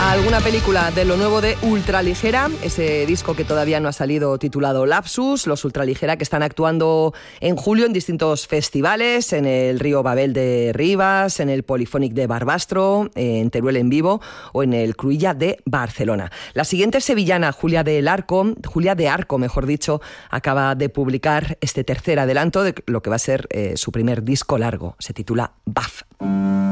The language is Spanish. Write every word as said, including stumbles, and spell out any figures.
alguna película de lo nuevo de Ultraligera, ese disco que todavía no ha salido titulado Lapsus, los Ultraligera que están actuando en julio en distintos festivales, en el Río Babel de Rivas, en el Polifónic de Barbastro, en Teruel en Vivo o en el Cruïlla de Barcelona. La siguiente sevillana, Julia del Arco, Julia de Arco, mejor dicho, acaba de publicar este tercer adelanto de lo que va a ser eh, su primer disco largo. Se titula B A F.